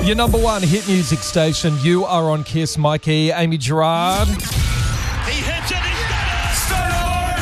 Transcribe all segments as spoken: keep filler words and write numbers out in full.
Your number one hit music station. You are on Kiss. Mikey, Amy Gerard. He hits it. He's done it. State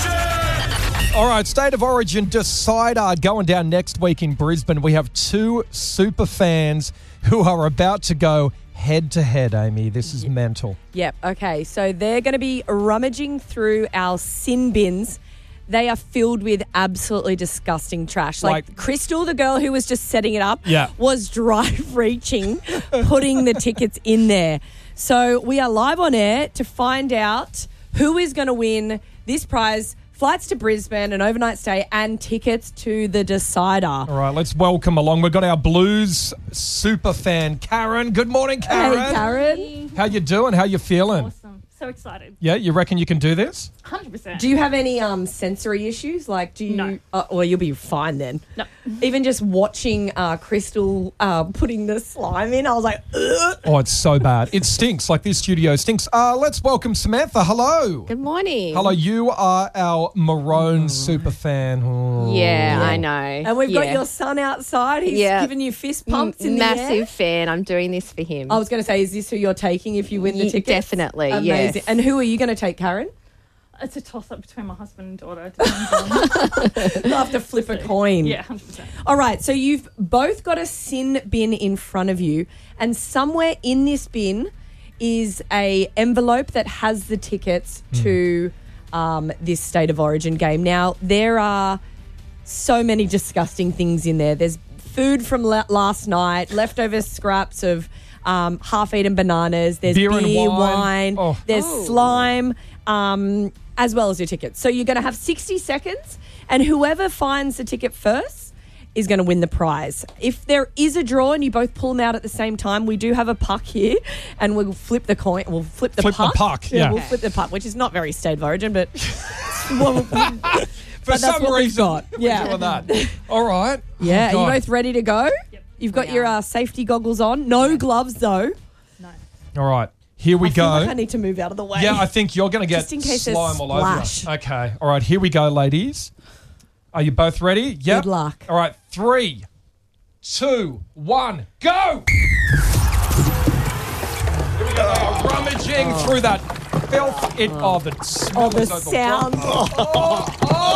of Origin. All right, State of Origin decider going down next week in Brisbane. We have two super fans who are about to go head to head, Amy. This is mental. Yep. Okay. So they're going to be rummaging through our sin bins. They are filled with absolutely disgusting trash. Like, Like- Crystal, the girl who was just setting it up, Yeah. was drive reaching, putting the tickets in there. So we are live on air to find out who is going to win this prize. Flights to Brisbane, an overnight stay, and tickets to the Decider. All right, let's welcome along. We've got our Blues super fan, Karen. Good morning, Karen. Hey, Karen. How you doing? How you feeling? Awesome. So excited. Yeah, you reckon you can do this? one hundred percent. Do you have any um, sensory issues? Like, do you? No. Uh, well, you'll be fine then. No. Even just watching uh, Crystal uh, putting the slime in, I was like, ugh. Oh, it's so bad. It stinks. Like this studio stinks. Uh, let's welcome Samantha. Hello. Good morning. Hello, you are our Maroon super fan. Oh. Yeah, I know. And we've got Yeah. your son outside. He's Yeah. giving you fist pumps in the air. Massive fan. I'm doing this for him. I was going to say, is this who you're taking if you win the Ye- tickets? definitely, Amazing. yes. And who are you going to take, Karen? It's a toss-up between my husband and daughter. It depends on- You'll have to flip a coin. yeah, one hundred percent. All right, so you've both got a sin bin in front of you, and somewhere in this bin is a envelope that has the tickets to um, this State of Origin game. Now, there are so many disgusting things in there. There's food from la- last night, leftover scraps of um, half-eaten bananas. There's Beer beer, and wine. wine. Oh. There's Oh. slime, um, as well as your tickets. So you're going to have sixty seconds, and whoever finds the ticket first is going to win the prize. If there is a draw and you both pull them out at the same time, we do have a puck here, and we'll flip the coin. We'll flip the Flip the puck. puck, yeah. we'll flip the puck, which is not very State of Origin, but well, For but that's some what we've reason, got. we're Yeah. doing that. All right. yeah. Oh, Are you God. both ready to go? Yep. You've got your uh, safety goggles on. No gloves though. No. All right. Here we I feel go. like I need to move out of the way. Yeah, I think you're going to get Just in case there's slime all over splash. you. Okay. All right, here we go, ladies. Are you both ready? Yep. Good luck. All right, three, two, one, go! Here we go. Oh, rummaging through that filth. It, oh, the smell Oh, the is overwhelming. sound. Oh, oh,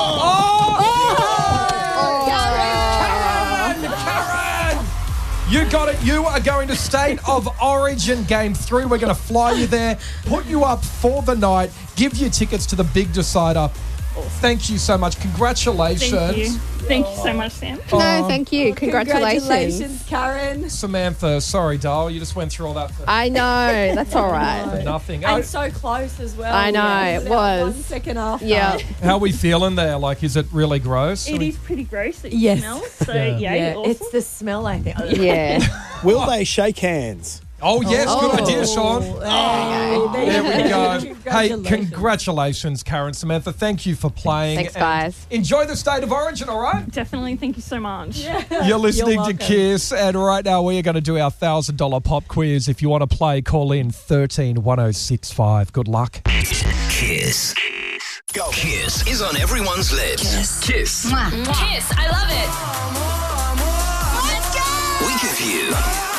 oh, Karen! Karen! You got it. You are going to State of Origin Game three. We're going to fly you there, put you up for the night, give you tickets to the big decider. Thank you so much. Congratulations. Thank you. Thank you so much, Sam. no, thank you. Congratulations. Congratulations, Karen. Samantha, sorry, doll. You just went through all that for, I know. That's all for right. nothing. Oh, And so close as well. I know, Yeah. it Put out was. One second after. Yeah. how are we feeling there? Like, is it really gross? It is pretty gross that you Yes. smell. So, Yeah. yeah, Yeah, awesome. it's the smell, I think. Yeah. Will they shake hands? Oh, yes. Oh. Good idea, Sean. Oh, There we go. Hey, Congratulations. congratulations, Karen. Samantha, thank you for playing. Thanks, and guys. Enjoy the State of Origin, all right? Definitely. Thank you so much. You're listening to welcome. Kiss, and right now we are going to do our one thousand dollars pop quiz. If you want to play, call in thirteen one oh six five. Good luck. Kiss. Go. Kiss is on everyone's lips. Kiss. Kiss. Kiss, I love it. Let's go! We give you.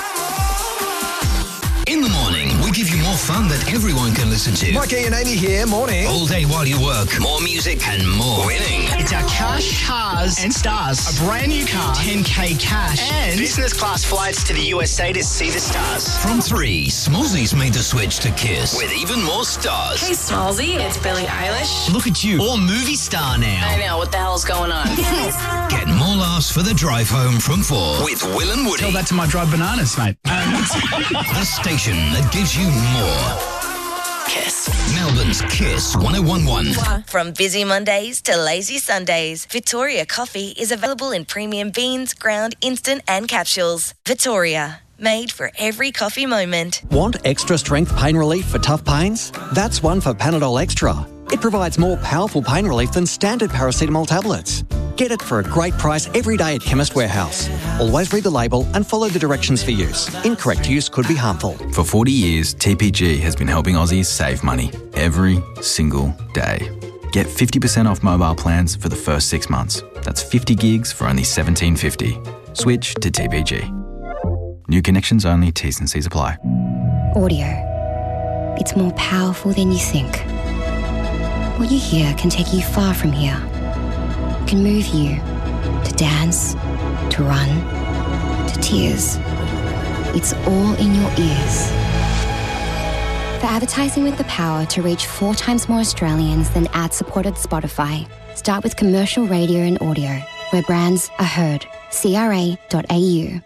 In the morning, we give you more fun that everyone can listen to. Mikey and Amy here, morning. All day while you work. More music and more winning. It's our cash, cars, and stars. A brand new car, ten K cash, and business class flights to the U S A to see the stars. From three, Smallsy's made the switch to Kiss with even more stars. Hey, Smallsy, it's Billie Eilish. Look at you, all movie star I now. know, what the hell's going on? Get more laughs for the drive home from four with Will and Woody. Tell that to my dried bananas, mate. The station that gives you more. Kiss. Melbourne's Kiss one oh one one. From busy Mondays to lazy Sundays, Victoria Coffee is available in premium beans, ground, instant and capsules. Victoria, made for every coffee moment. Want extra strength pain relief for tough pains? That's one for Panadol Extra. It provides more powerful pain relief than standard paracetamol tablets. Get it for a great price every day at Chemist Warehouse. Always read the label and follow the directions for use. Incorrect use could be harmful. For forty years, T P G has been helping Aussies save money every single day. Get fifty percent off mobile plans for the first six months. That's fifty gigs for only seventeen fifty. Switch to T P G. New connections only. T's and C's apply. Audio. It's more powerful than you think. What you hear can take you far from here. It can move you to dance, to run, to tears. It's all in your ears. For advertising with the power to reach four times more Australians than ad-supported Spotify, start with commercial radio and audio, where brands are heard. C R A dot A U.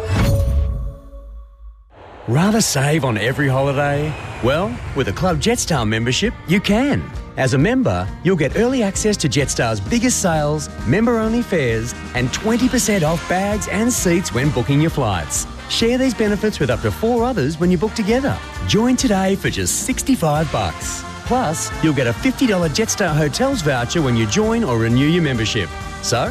Rather save on every holiday? Well, with a Club Jetstar membership, you can. As a member, you'll get early access to Jetstar's biggest sales, member-only fares, and twenty percent off bags and seats when booking your flights. Share these benefits with up to four others when you book together. Join today for just sixty-five bucks. Plus, you'll get a fifty dollars Jetstar Hotels voucher when you join or renew your membership. So,